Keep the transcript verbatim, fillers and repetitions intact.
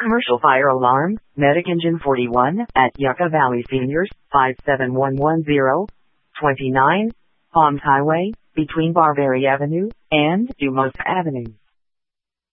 Commercial fire alarm, Medic Engine forty-one, at Yucca Valley Seniors, five seven one one zero, twenty-nine, Palms Highway, between Barbary Avenue and Dumas Avenue.